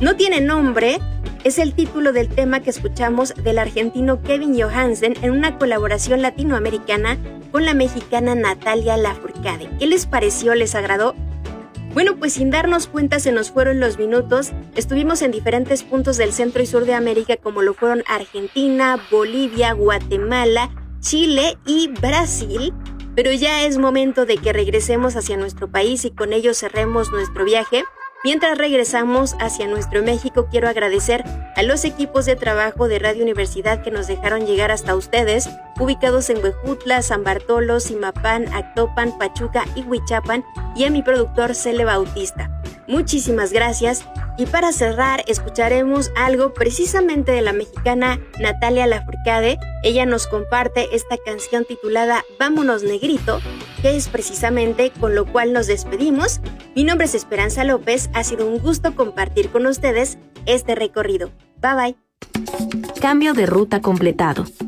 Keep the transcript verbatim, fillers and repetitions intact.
No tiene nombre es el título del tema que escuchamos del argentino Kevin Johansen en una colaboración latinoamericana con la mexicana Natalia Lafourcade. ¿Qué les pareció? ¿Les agradó? Bueno, pues sin darnos cuenta se nos fueron los minutos. Estuvimos en diferentes puntos del centro y sur de América, como lo fueron Argentina, Bolivia, Guatemala, Chile y Brasil. Pero ya es momento de que regresemos hacia nuestro país y con ello cerremos nuestro viaje. Mientras regresamos hacia nuestro México, quiero agradecer a los equipos de trabajo de Radio Universidad que nos dejaron llegar hasta ustedes, ubicados en Huejutla, San Bartolo, Zimapán, Actopan, Pachuca y Huichapan, y a mi productor Cele Bautista. Muchísimas gracias. Y para cerrar, escucharemos algo precisamente de la mexicana Natalia Lafourcade. Ella nos comparte esta canción titulada Vámonos Negrito, que es precisamente con lo cual nos despedimos. Mi nombre es Esperanza López, ha sido un gusto compartir con ustedes este recorrido. Bye bye. Cambio de ruta completado.